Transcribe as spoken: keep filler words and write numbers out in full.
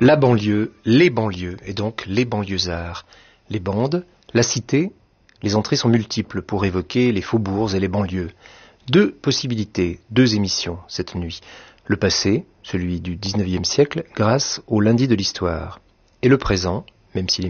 La banlieue, les banlieues, et donc les banlieusards. Les bandes, la cité, les entrées sont multiples pour évoquer les faubourgs et les banlieues. Deux possibilités, deux émissions cette nuit. Le passé, celui du dix-neuvième siècle, grâce au lundi de l'histoire. Et le présent, même s'il est